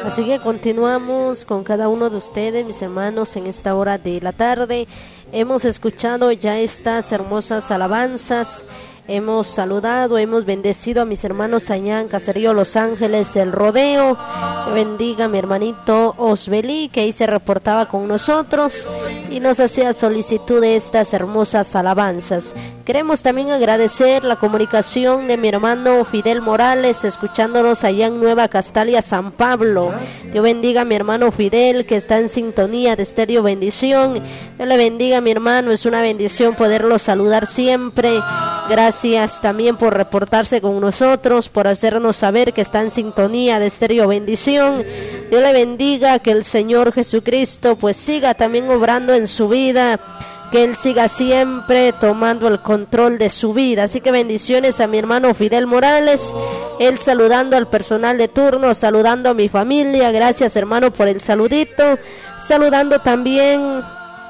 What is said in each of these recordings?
Así que continuamos con cada uno de ustedes, mis hermanos, en esta hora de la tarde. Hemos escuchado ya estas hermosas alabanzas. Hemos saludado, hemos bendecido a mis hermanos allá en Caserío Los Ángeles, El Rodeo. Que bendiga a mi hermanito Osbelí, que ahí se reportaba con nosotros y nos hacía solicitud de estas hermosas alabanzas. Queremos también agradecer la comunicación de mi hermano Fidel Morales, escuchándonos allá en Nueva Castalia, San Pablo. Dios bendiga a mi hermano Fidel, que está en sintonía de Estéreo Bendición. Dios le bendiga a mi hermano, es una bendición poderlo saludar siempre. Gracias también por reportarse con nosotros, por hacernos saber que está en sintonía de Estéreo Bendición. Dios le bendiga, que el Señor Jesucristo pues siga también obrando en su vida, que Él siga siempre tomando el control de su vida. Así que bendiciones a mi hermano Fidel Morales, él saludando al personal de turno, saludando a mi familia. Gracias, hermano, por el saludito. Saludando también,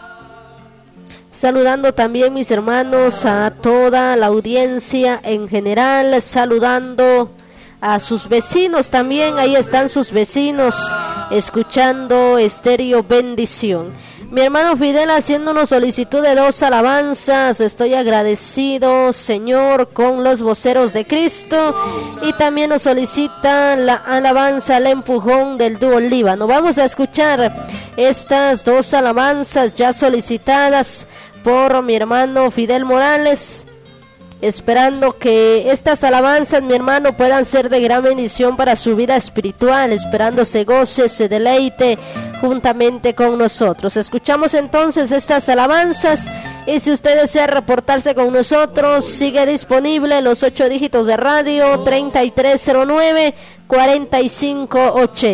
mis hermanos, a toda la audiencia en general, saludando a sus vecinos también. Ahí están sus vecinos escuchando Estéreo Bendición. Mi hermano Fidel haciéndonos solicitud de 2 alabanzas. Estoy agradecido, Señor, con los voceros de Cristo. Y también nos solicita la alabanza al empujón del dúo Líbano. Vamos a escuchar estas 2 alabanzas ya solicitadas por mi hermano Fidel Morales, esperando que estas alabanzas, mi hermano, puedan ser de gran bendición para su vida espiritual, esperando se goce, se deleite juntamente con nosotros. Escuchamos entonces estas alabanzas, y si usted desea reportarse con nosotros, sigue disponible los 8 dígitos de radio 3309-4580.